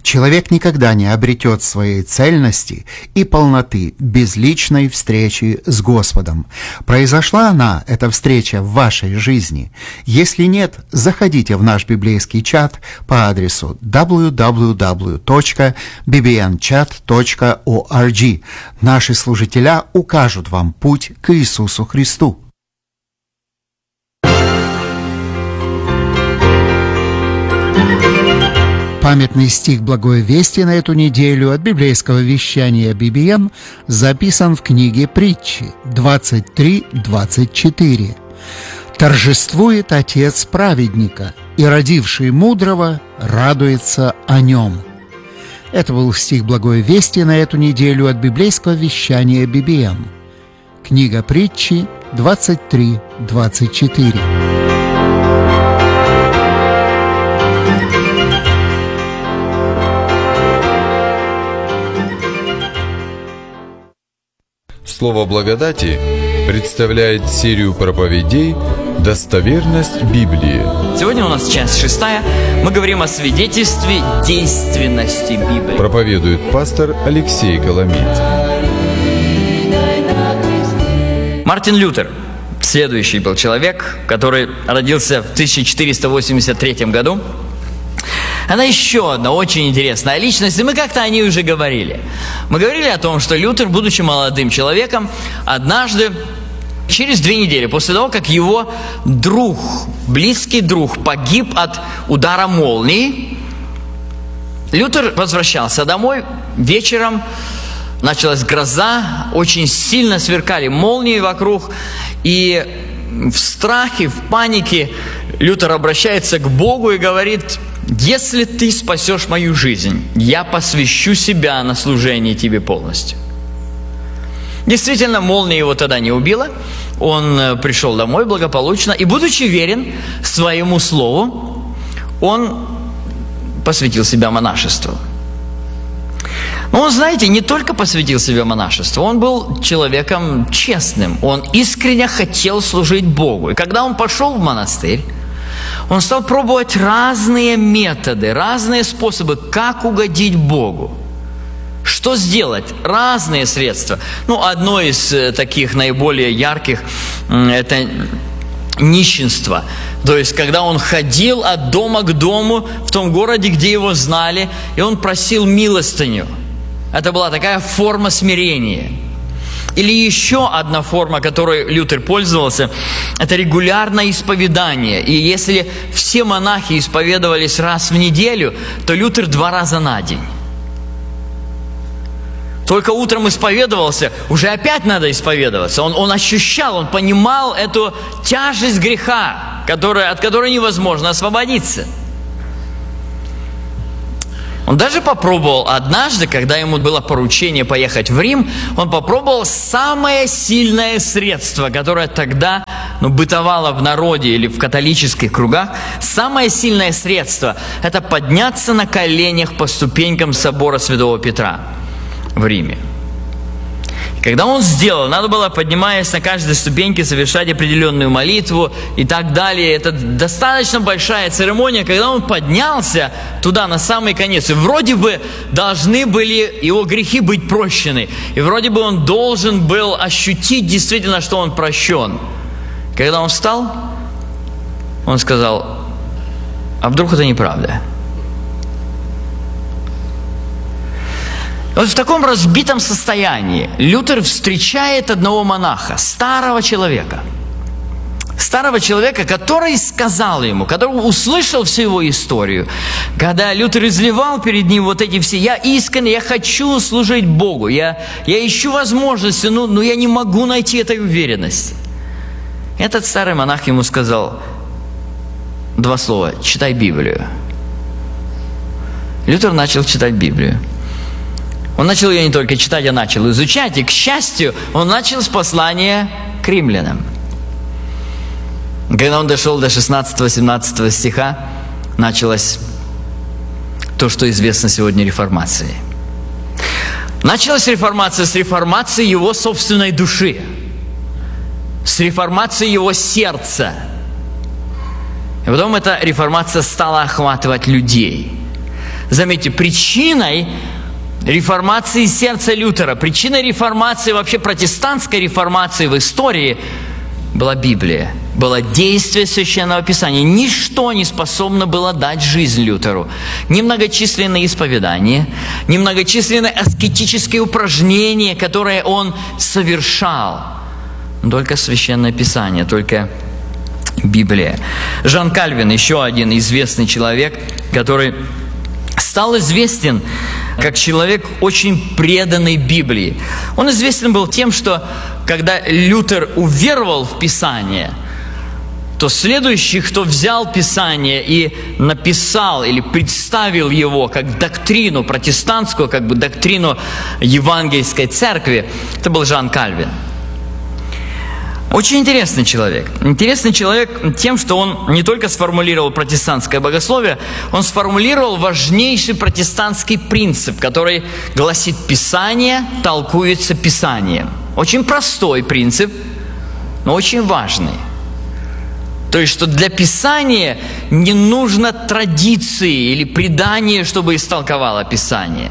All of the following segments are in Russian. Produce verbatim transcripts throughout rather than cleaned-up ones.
Человек никогда не обретет своей цельности и полноты без личной встречи с Господом. Произошла она, эта встреча, в вашей жизни? Если нет, заходите в наш библейский чат по адресу дабл ю дабл ю дабл ю точка би би эн чат точка орг. Наши служителя укажут вам путь к Иисусу Христу. Памятный стих «Благое вести» на эту неделю от библейского вещания би би эн записан в книге «Притчи» двадцать три двадцать четыре. «Торжествует отец праведника, и родивший мудрого радуется о нем». Это был стих «Благое вести» на эту неделю от библейского вещания би би эн. Книга «Притчи» двадцать три двадцать четыре. Слово благодати представляет серию проповедей «Достоверность Библии». Сегодня у нас часть шестая. Мы говорим о свидетельстве действенности Библии. Проповедует пастор Алексей Коломейц. Мартин Лютер, следующий был человек, который родился в тысяча четыреста восемьдесят третьем году. Она еще одна очень интересная личность, и мы как-то о ней уже говорили. Мы говорили о том, что Лютер, будучи молодым человеком, однажды, через две недели после того, как его друг, близкий друг, погиб от удара молнии, Лютер возвращался домой вечером, началась гроза, очень сильно сверкали молнии вокруг, и в страхе, в панике Лютер обращается к Богу и говорит: «Если ты спасешь мою жизнь, я посвящу себя на служение тебе полностью». Действительно, молния его тогда не убила. Он пришел домой благополучно, и, будучи верен своему слову, он посвятил себя монашеству. Но он, знаете, не только посвятил себя монашеству, он был человеком честным. Он искренне хотел служить Богу. И когда он пошел в монастырь, он стал пробовать разные методы, разные способы, как угодить Богу. Что сделать? Разные средства. Ну, одно из таких наиболее ярких – это нищенство. То есть, когда он ходил от дома к дому в том городе, где его знали, и он просил милостыню. Это была такая форма смирения. Или еще одна форма, которой Лютер пользовался, это регулярное исповедание. И если все монахи исповедовались раз в неделю, то Лютер два раза на день. Только утром исповедовался, уже опять надо исповедоваться. Он, он ощущал, он понимал эту тяжесть греха, которая, от которой невозможно освободиться. Он даже попробовал однажды, когда ему было поручение поехать в Рим, он попробовал самое сильное средство, которое тогда ну, бытовало в народе или в католических кругах. Самое сильное средство – это подняться на коленях по ступенькам собора Святого Петра в Риме. Когда он сделал, надо было, поднимаясь на каждой ступеньке, совершать определенную молитву и так далее. Это достаточно большая церемония. Когда он поднялся туда, на самый конец, и вроде бы должны были его грехи быть прощены, и вроде бы он должен был ощутить действительно, что он прощен. Когда он встал, он сказал: а вдруг это неправда? Вот в таком разбитом состоянии Лютер встречает одного монаха, старого человека. Старого человека, который сказал ему, который услышал всю его историю. Когда Лютер изливал перед ним вот эти все: я искренне, я хочу служить Богу, я, я ищу возможности, но, но я не могу найти этой уверенности. Этот старый монах ему сказал два слова: читай Библию. Лютер начал читать Библию. Он начал ее не только читать, а начал изучать. И, к счастью, он начал с послания к римлянам. Когда он дошел до шестнадцатого-семнадцатого стиха, началось то, что известно сегодня реформацией. Началась реформация с реформации его собственной души, с реформации его сердца. И потом эта реформация стала охватывать людей. Заметьте, причиной реформации сердца Лютера, причиной реформации, вообще протестантской реформации в истории была Библия, было действие Священного Писания. Ничто не способно было дать жизнь Лютеру. Ни многочисленные исповедания, ни многочисленные аскетические упражнения, которые он совершал. Только Священное Писание, только Библия. Жан Кальвин, еще один известный человек, который стал известен как человек, очень преданный Библии. Он известен был тем, что когда Лютер уверовал в Писание, то следующий, кто взял Писание и написал или представил его как доктрину протестантскую, как бы доктрину евангельской церкви, это был Жан Кальвин. Очень интересный человек. Интересный человек тем, что он не только сформулировал протестантское богословие, он сформулировал важнейший протестантский принцип, который гласит: Писание толкуется Писанием. Очень простой принцип, но очень важный. То есть, что для Писания не нужно традиции или предания, чтобы истолковало Писание.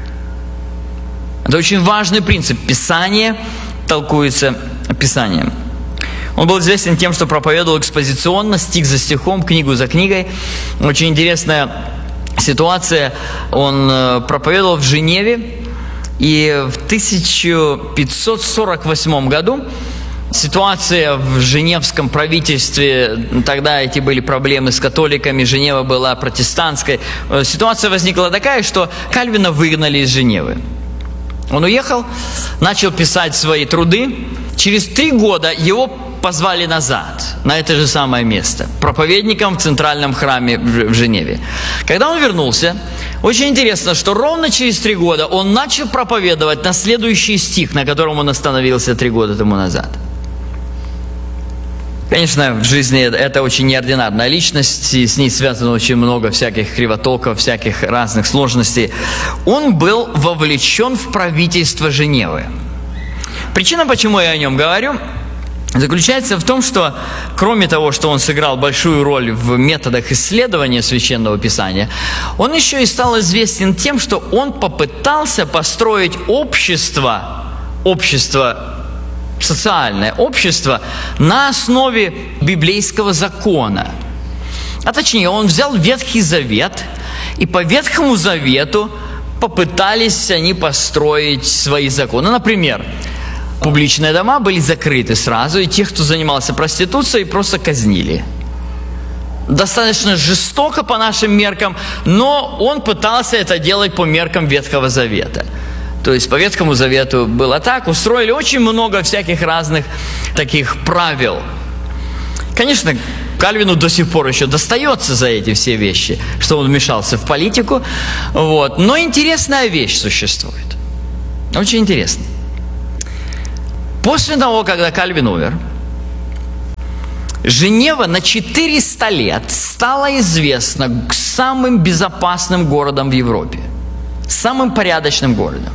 Это очень важный принцип. Писание толкуется Писанием. Он был известен тем, что проповедовал экспозиционно, стих за стихом, книгу за книгой. Очень интересная ситуация. Он проповедовал в Женеве, и в тысяча пятьсот сорок восьмом году ситуация в женевском правительстве, тогда эти были проблемы с католиками, Женева была протестантской. Ситуация возникла такая, что Кальвина выгнали из Женевы. Он уехал, начал писать свои труды. Через три года его позвали назад, на это же самое место, проповедником в центральном храме в Женеве. Когда он вернулся, очень интересно, что ровно через три года он начал проповедовать на следующий стих, на котором он остановился три года тому назад. Конечно, в жизни это очень неординарная личность, и с ней связано очень много всяких кривотолков, всяких разных сложностей. Он был вовлечен в правительство Женевы. Причина, почему я о нем говорю, заключается в том, что кроме того, что он сыграл большую роль в методах исследования Священного Писания, он еще и стал известен тем, что он попытался построить общество, общество, социальное общество на основе библейского закона. А точнее, он взял Ветхий Завет, и по Ветхому Завету попытались они построить свои законы. Например, публичные дома были закрыты сразу, и тех, кто занимался проституцией, просто казнили. Достаточно жестоко по нашим меркам, но он пытался это делать по меркам Ветхого Завета. То есть по Ветхому Завету было так, устроили очень много всяких разных таких правил. Конечно, Кальвину до сих пор еще достается за эти все вещи, что он вмешался в политику. Вот. Но интересная вещь существует. Очень интересная. После того, когда Кальвин умер, Женева на четыреста лет стала известна самым безопасным городом в Европе, самым порядочным городом.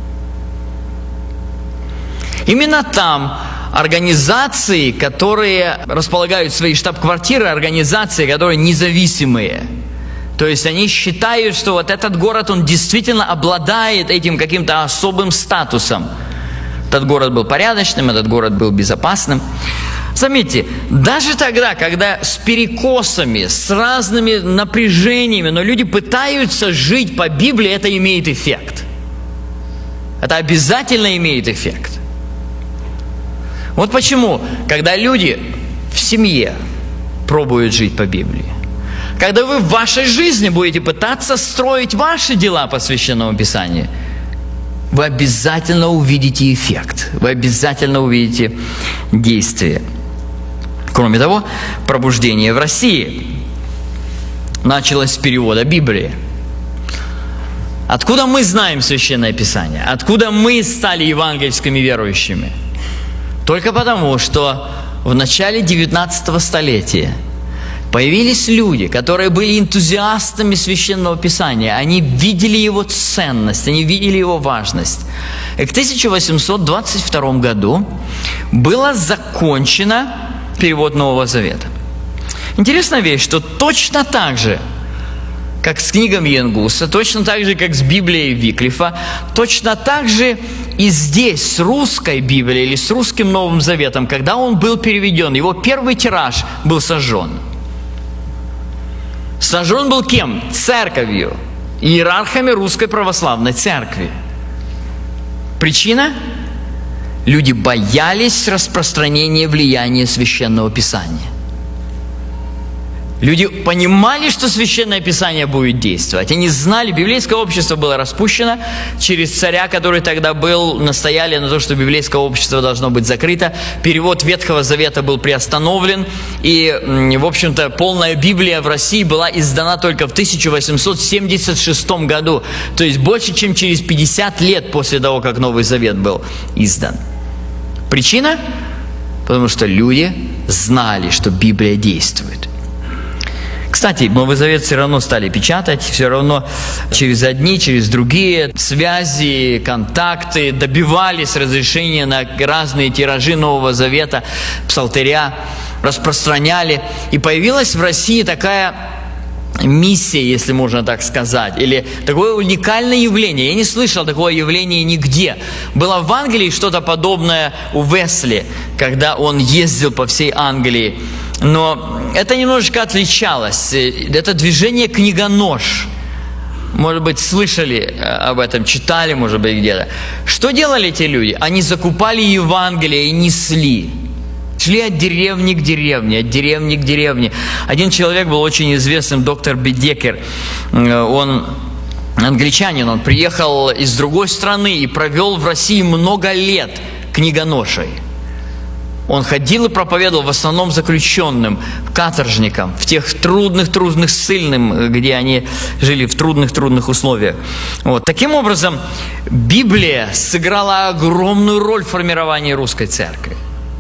Именно там организации, которые располагают свои штаб-квартиры, организации, которые независимые. То есть они считают, что вот этот город, он действительно обладает этим каким-то особым статусом. Этот город был порядочным, этот город был безопасным. Заметьте, даже тогда, когда с перекосами, с разными напряжениями, но люди пытаются жить по Библии, это имеет эффект. Это обязательно имеет эффект. Вот почему, когда люди в семье пробуют жить по Библии, когда вы в вашей жизни будете пытаться строить ваши дела по Священному Писанию, вы обязательно увидите эффект, вы обязательно увидите действие. Кроме того, пробуждение в России началось с перевода Библии. Откуда мы знаем Священное Писание? Откуда мы стали евангельскими верующими? Только потому, что в начале девятнадцатого столетия появились люди, которые были энтузиастами Священного Писания. Они видели его ценность, они видели его важность. И в тысяча восемьсот двадцать втором году было закончено перевод Нового Завета. Интересная вещь, что точно так же как с книгами Янгуса, точно так же, как с Библией Виклифа, точно так же и здесь с русской Библией или с русским Новым Заветом, когда он был переведен, его первый тираж был сожжен. Сожжен был кем? Церковью, иерархами Русской Православной Церкви. Причина? Люди боялись распространения влияния Священного Писания. Люди понимали, что Священное Писание будет действовать. Они знали, библейское общество было распущено. Через царя, который тогда был, настояли на то, что библейское общество должно быть закрыто. Перевод Ветхого Завета был приостановлен. И, в общем-то, полная Библия в России была издана только в тысяча восемьсот семьдесят шестом году. То есть больше, чем через пятьдесят лет после того, как Новый Завет был издан. Причина? Потому что люди знали, что Библия действует. Кстати, Новый Завет все равно стали печатать, все равно через одни, через другие связи, контакты добивались разрешения на разные тиражи Нового Завета, псалтыря, распространяли. И появилась в России такая миссия, если можно так сказать, или такое уникальное явление. Я не слышал такого явления нигде. Было в Англии что-то подобное у Весли, когда он ездил по всей Англии. Но это немножечко отличалось. Это движение «Книгонож». Может быть, слышали об этом, читали, может быть, где-то. Что делали эти люди? Они закупали Евангелие и несли. Шли от деревни к деревне, от деревни к деревне. Один человек был очень известным, доктор Бедекер. Он англичанин, он приехал из другой страны и провел в России много лет книгоношей. Он ходил и проповедовал в основном заключенным, каторжникам, в тех трудных-трудных ссыльным, где они жили в трудных-трудных условиях. Вот. Таким образом, Библия сыграла огромную роль в формировании русской церкви.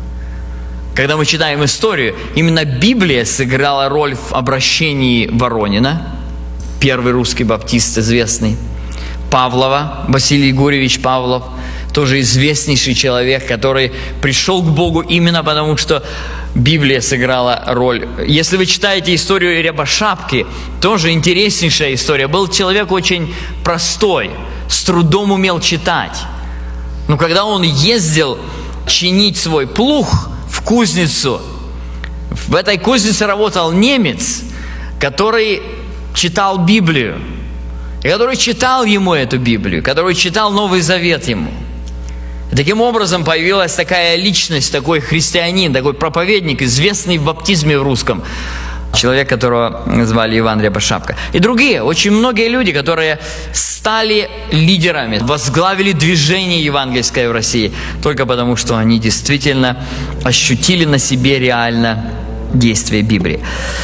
Когда мы читаем историю, именно Библия сыграла роль в обращении Воронина, первый русский баптист известный, Павлова, Василий Егорьевич Павлов, тоже известнейший человек, который пришел к Богу именно потому, что Библия сыграла роль. Если вы читаете историю Рябошапки, тоже интереснейшая история. Был человек очень простой, с трудом умел читать. Но когда он ездил чинить свой плуг в кузницу, в этой кузнице работал немец, который читал Библию, и который читал ему эту Библию, который читал Новый Завет ему. И таким образом появилась такая личность, такой христианин, такой проповедник, известный в баптизме в русском, человек, которого звали Иван Рябошапка. И другие, очень многие люди, которые стали лидерами, возглавили движение евангельское в России, только потому, что они действительно ощутили на себе реально действие Библии.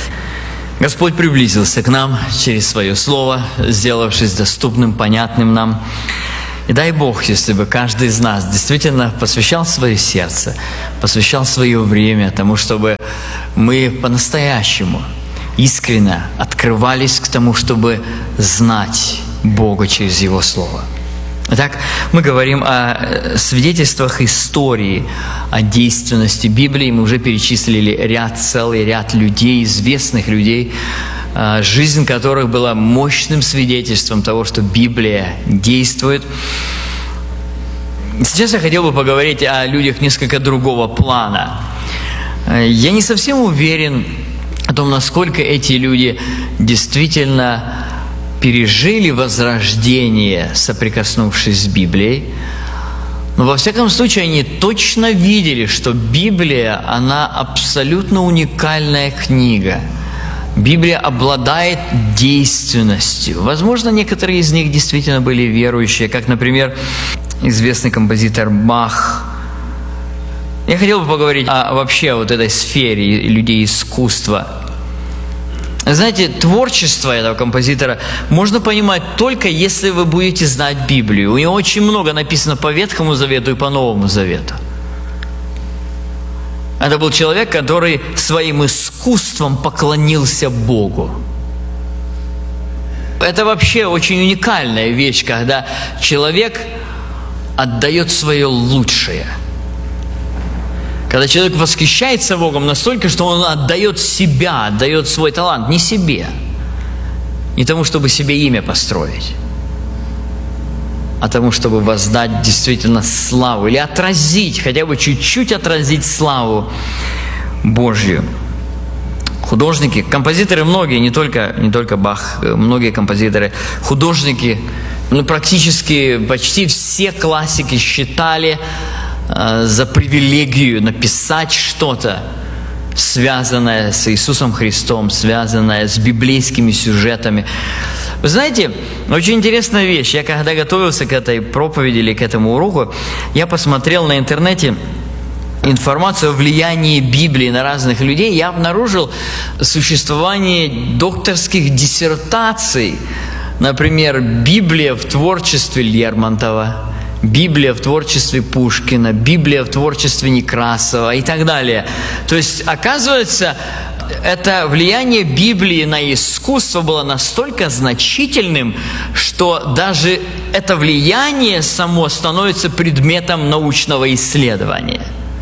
Господь приблизился к нам через Свое Слово, сделавшись доступным, понятным нам. И дай Бог, если бы каждый из нас действительно посвящал свое сердце, посвящал свое время тому, чтобы мы по-настоящему искренне открывались к тому, чтобы знать Бога через Его Слово. Итак, мы говорим о свидетельствах истории, о действенности Библии. Мы уже перечислили ряд, целый ряд людей, известных людей, жизнь которых была мощным свидетельством того, что Библия действует. Сейчас я хотел бы поговорить о людях несколько другого плана. Я не совсем уверен о том, насколько эти люди действительно пережили возрождение, соприкоснувшись с Библией. Но во всяком случае они точно видели, что Библия, она абсолютно уникальная книга. Библия обладает действенностью. Возможно, некоторые из них действительно были верующие, как, например, известный композитор Бах. Я хотел бы поговорить о вообще вот этой сфере людей искусства. Знаете, творчество этого композитора можно понимать только если вы будете знать Библию. У него очень много написано по Ветхому Завету и по Новому Завету. Это был человек, который своим искусством поклонился Богу. Это вообще очень уникальная вещь, когда человек отдает свое лучшее. Когда человек восхищается Богом настолько, что он отдает себя, отдает свой талант не себе, не тому, чтобы себе имя построить, а тому, чтобы воздать действительно славу или отразить, хотя бы чуть-чуть отразить славу Божью. Художники, композиторы многие, не только, не только Бах, многие композиторы, художники, ну, практически почти все классики считали э, за привилегию написать что-то, связанное с Иисусом Христом, связанное с библейскими сюжетами. Вы знаете, очень интересная вещь. Я когда готовился к этой проповеди или к этому уроку, я посмотрел на интернете информацию о влиянии Библии на разных людей. Я обнаружил существование докторских диссертаций. Например, Библия в творчестве Лермонтова, Библия в творчестве Пушкина, Библия в творчестве Некрасова и так далее. То есть, оказывается, это влияние Библии на искусство было настолько значительным, что даже это влияние само становится предметом научного исследования.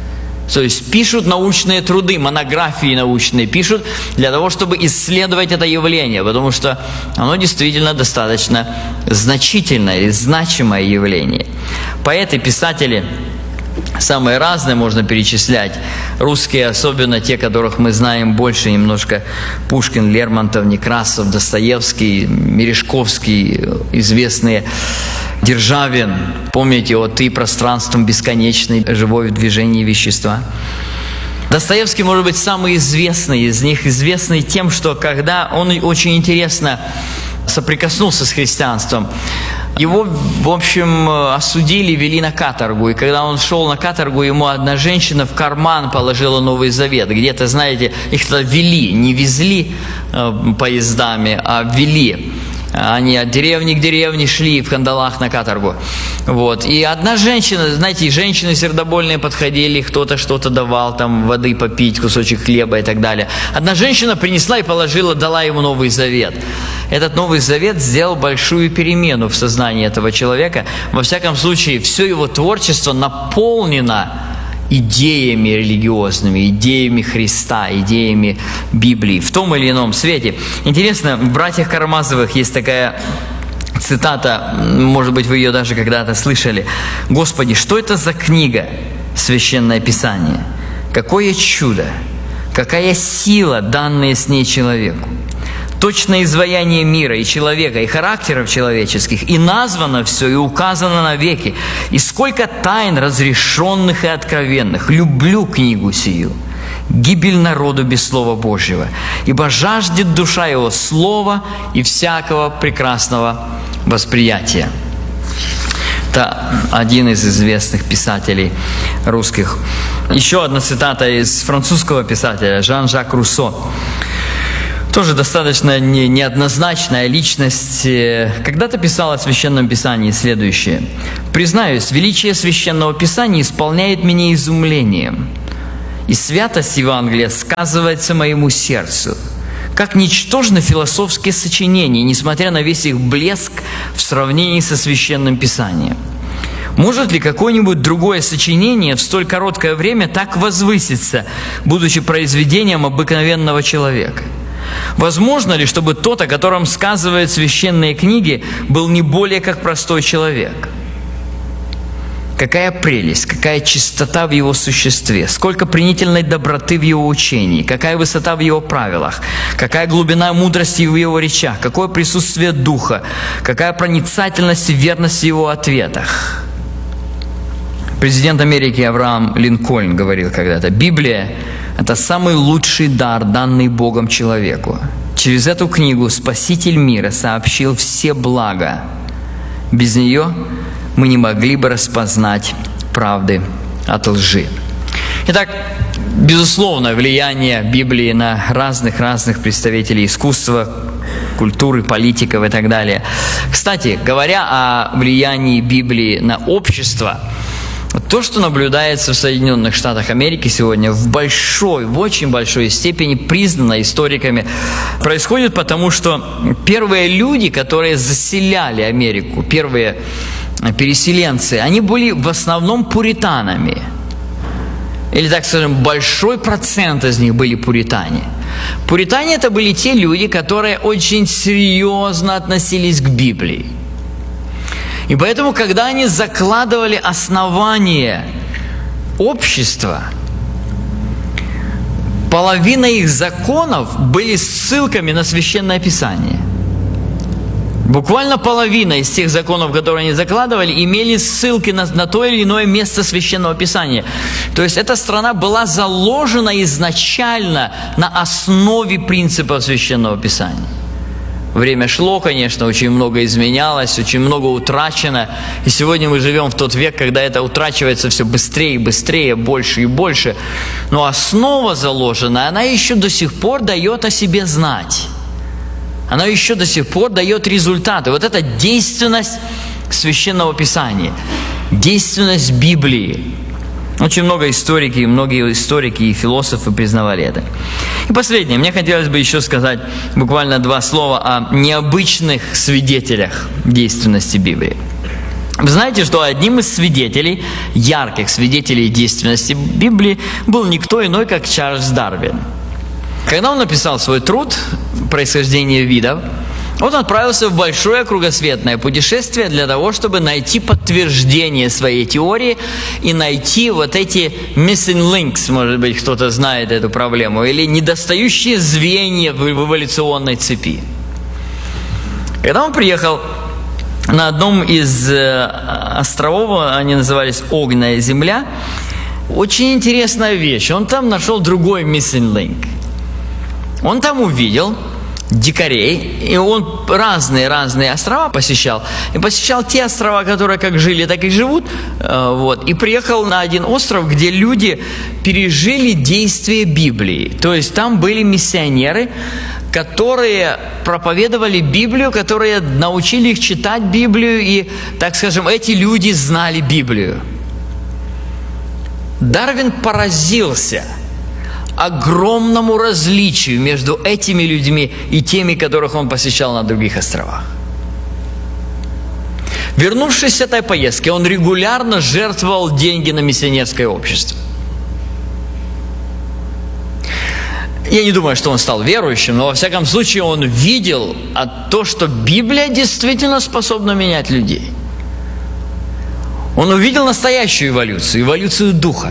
То есть пишут научные труды, монографии научные пишут для того, чтобы исследовать это явление, потому что оно действительно достаточно значительное или значимое явление. Поэты, писатели самые разные можно перечислять. Русские, особенно те, которых мы знаем больше немножко: Пушкин, Лермонтов, Некрасов, Достоевский, Мережковский, известные, Державин. Помните о «Ты пространством бесконечной, живой в движении вещества». Достоевский, может быть, самый известный из них, известный тем, что когда он очень интересно соприкоснулся с христианством, его, в общем, осудили, вели на каторгу. И когда он шел на каторгу, ему одна женщина в карман положила Новый Завет. Где-то, знаете, их туда вели, не везли э, поездами, а вели. Они от деревни к деревне шли в кандалах на каторгу. Вот. И одна женщина, знаете, женщины сердобольные подходили, кто-то что-то давал, там воды попить, кусочек хлеба и так далее. Одна женщина принесла и положила, дала ему Новый Завет. Этот Новый Завет сделал большую перемену в сознании этого человека. Во всяком случае, все его творчество наполнено идеями религиозными, идеями Христа, идеями Библии в том или ином свете. Интересно, в «Братьях Карамазовых» есть такая цитата, может быть, вы ее даже когда-то слышали: «Господи, что это за книга, Священное Писание? Какое чудо, какая сила, данная с ней человеку! Точное изваяние мира и человека, и характеров человеческих, и названо все, и указано навеки, и сколько тайн разрешенных и откровенных. Люблю книгу сию, гибель народу без Слова Божьего, ибо жаждет душа его слова и всякого прекрасного восприятия». Это один из известных писателей русских. Еще одна цитата из французского писателя Жан-Жак Руссо. Тоже достаточно не, неоднозначная личность. Когда-то писал о Священном Писании следующее: «Признаюсь, величие Священного Писания исполняет меня изумлением, и святость Евангелия сказывается моему сердцу, как ничтожно философские сочинения, несмотря на весь их блеск в сравнении со Священным Писанием. Может ли какое-нибудь другое сочинение в столь короткое время так возвыситься, будучи произведением обыкновенного человека? Возможно ли, чтобы тот, о котором сказывают священные книги, был не более как простой человек? Какая прелесть, какая чистота в его существе, сколько пленительной доброты в его учении, какая высота в его правилах, какая глубина мудрости в его речах, какое присутствие духа, какая проницательность и верность в его ответах». Президент Америки Авраам Линкольн говорил когда-то: «Библия – это самый лучший дар, данный Богом человеку. Через эту книгу Спаситель мира сообщил все блага. Без нее мы не могли бы распознать правды от лжи». Итак, безусловно, влияние Библии на разных-разных представителей искусства, культуры, политиков и так далее. Кстати, говоря о влиянии Библии на общество, то, что наблюдается в Соединенных Штатах Америки сегодня, в большой, в очень большой степени признано историками, происходит потому, что первые люди, которые заселяли Америку, первые переселенцы, они были в основном пуританами. Или, так скажем, большой процент из них были пуритане. Пуритане – это были те люди, которые очень серьезно относились к Библии. И поэтому, когда они закладывали основание общества, половина их законов были ссылками на Священное Писание. Буквально половина из тех законов, которые они закладывали, имели ссылки на, на то или иное место Священного Писания. То есть эта страна была заложена изначально на основе принципов Священного Писания. Время шло, конечно, очень много изменялось, очень много утрачено. И сегодня мы живем в тот век, когда это утрачивается все быстрее и быстрее, больше и больше. Но основа заложена, она еще до сих пор дает о себе знать. Она еще до сих пор дает результаты. Вот эта действенность Священного Писания, действенность Библии. Очень много историки, многие историки и философы признавали это. И последнее. Мне хотелось бы еще сказать буквально два слова о необычных свидетелях действенности Библии. Вы знаете, что одним из свидетелей, ярких свидетелей действенности Библии, был никто иной, как Чарльз Дарвин. Когда он написал свой труд «Происхождение видов», он отправился в большое кругосветное путешествие для того, чтобы найти подтверждение своей теории и найти вот эти missing links, может быть, кто-то знает эту проблему, или недостающие звенья в эволюционной цепи. Когда он приехал на одном из островов, они назывались Огненная земля, очень интересная вещь. Он там нашел другой missing link. Он там увидел дикарей, и он разные-разные острова посещал. И посещал те острова, которые как жили, так и живут. Вот. И приехал на один остров, где люди пережили действие Библии. То есть там были миссионеры, которые проповедовали Библию, которые научили их читать Библию, и, так скажем, эти люди знали Библию. Дарвин поразился огромному различию между этими людьми и теми, которых он посещал на других островах. Вернувшись с этой поездки, он регулярно жертвовал деньги на миссионерское общество. Я не думаю, что он стал верующим, но во всяком случае он видел то, что Библия действительно способна менять людей. Он увидел настоящую эволюцию, эволюцию духа.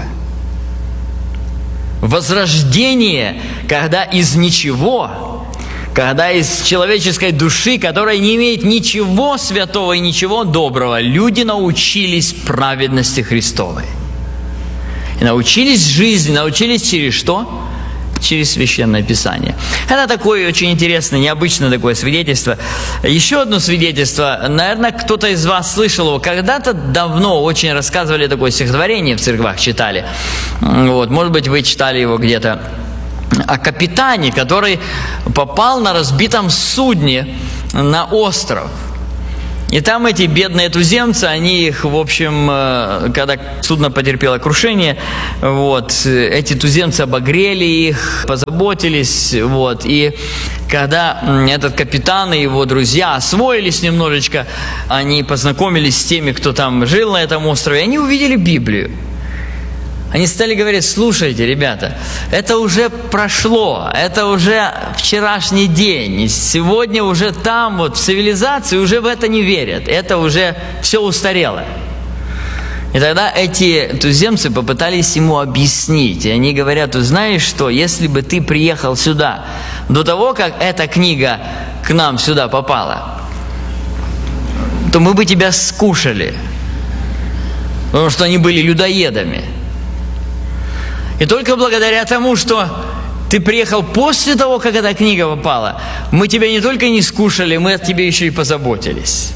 Возрождение, когда из ничего, когда из человеческой души, которая не имеет ничего святого и ничего доброго, люди научились праведности Христовой. И научились жизни, научились через что? Через Священное Писание. Это такое очень интересное, необычное такое свидетельство. Еще одно свидетельство, наверное, кто-то из вас слышал его. Когда-то давно очень рассказывали такое стихотворение в церквах, читали. Вот, может быть, вы читали его где-то. О капитане, который попал на разбитом судне на остров. И там эти бедные туземцы, они их, в общем, когда судно потерпело крушение, вот, эти туземцы обогрели их, позаботились, вот, и когда этот капитан и его друзья освоились немножечко, они познакомились с теми, кто там жил на этом острове, и они увидели Библию. Они стали говорить: слушайте, ребята, это уже прошло, это уже вчерашний день, и сегодня уже там, вот в цивилизации уже в это не верят, это уже все устарело. И тогда эти туземцы попытались ему объяснить, и они говорят: ты знаешь что, если бы ты приехал сюда до того, как эта книга к нам сюда попала, то мы бы тебя скушали, потому что они были людоедами. И только благодаря тому, что ты приехал после того, как эта книга попала, мы тебя не только не скушали, мы о тебе еще и позаботились.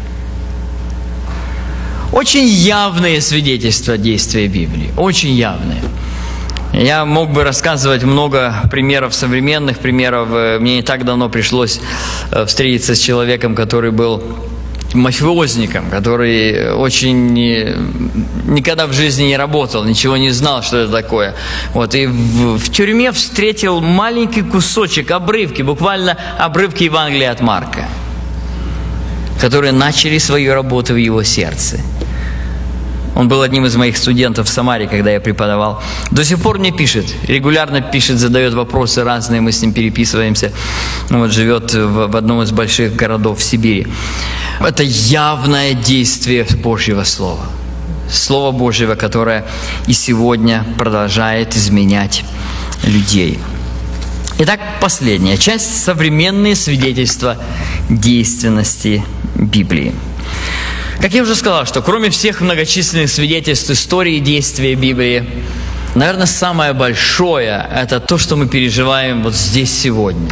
Очень явные свидетельства действия Библии, очень явные. Я мог бы рассказывать много примеров, современных примеров. Мне не так давно пришлось встретиться с человеком, который был мафиозником, который очень никогда в жизни не работал, ничего не знал, что это такое. Вот, и в, в тюрьме встретил маленький кусочек, обрывки, буквально обрывки Евангелия от Марка, которые начали свою работу в его сердце. Он был одним из моих студентов в Самаре, когда я преподавал. До сих пор мне пишет, регулярно пишет, задает вопросы разные, мы с ним переписываемся. Вот, живет в, в одном из больших городов в Сибири. Это явное действие Божьего Слова. Слово Божьего, которое и сегодня продолжает изменять людей. Итак, последняя часть – современные свидетельства действенности Библии. Как я уже сказал, что кроме всех многочисленных свидетельств истории и действия Библии, наверное, самое большое – это то, что мы переживаем вот здесь сегодня.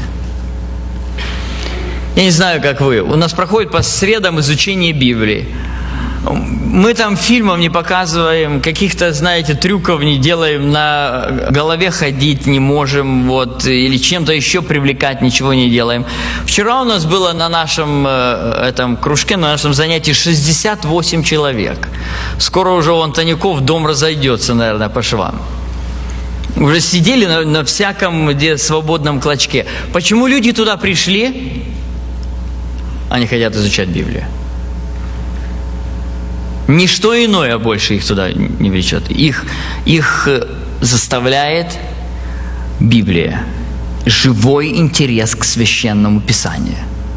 Я не знаю, как вы. У нас проходит по средам изучение Библии. Мы там фильмов не показываем, каких-то, знаете, трюков не делаем, на голове ходить не можем, вот, или чем-то еще привлекать ничего не делаем. Вчера у нас было на нашем э, этом кружке, на нашем занятии шестьдесят восемь человек. Скоро уже у Антонюков дом разойдется, наверное, по швам. Уже сидели на, на всяком где свободном клочке. Почему люди туда пришли? Они хотят изучать Библию. Ничто иное больше их туда не влечет. Их, их заставляет Библия. Живой интерес к Священному Писанию.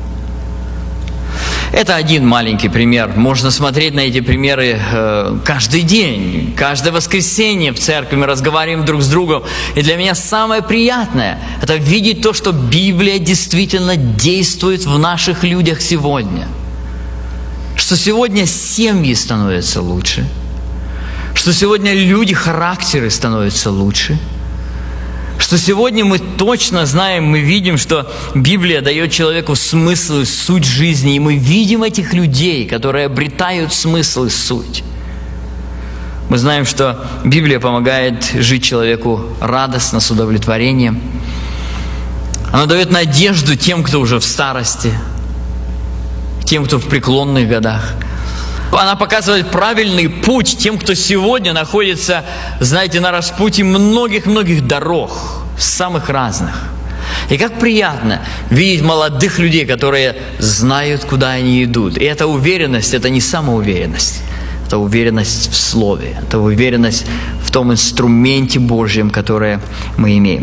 Это один маленький пример. Можно смотреть на эти примеры э, каждый день. Каждое воскресенье в церкви мы разговариваем друг с другом. И для меня самое приятное – это видеть то, что Библия действительно действует в наших людях сегодня. Что сегодня семьи становятся лучше, что сегодня люди, характеры становятся лучше, что сегодня мы точно знаем, мы видим, что Библия дает человеку смысл и суть жизни, и мы видим этих людей, которые обретают смысл и суть. Мы знаем, что Библия помогает жить человеку радостно, с удовлетворением. Она дает надежду тем, кто уже в старости, тем, кто в преклонных годах. Она показывает правильный путь тем, кто сегодня находится, знаете, на распутье многих-многих дорог, самых разных. И как приятно видеть молодых людей, которые знают, куда они идут. И эта уверенность, это не самоуверенность. Это уверенность в Слове. Это уверенность в том инструменте Божьем, который мы имеем.